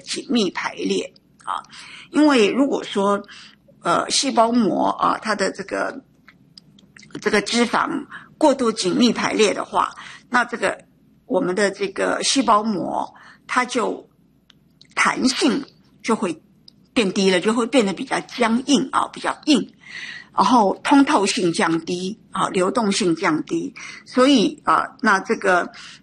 紧密排列啊。因为如果说细胞膜啊它的这个脂肪过度紧密排列的话，那这个我们的这个细胞膜它就弹性就会变低了，就会变得比较僵硬啊，比较硬，然后通透性降低啊，流动性降低，所以那这个